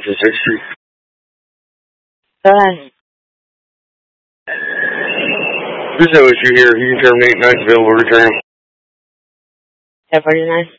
to 6th Street. Go ahead. There's no issue here. You can terminate 9's available return. 1049.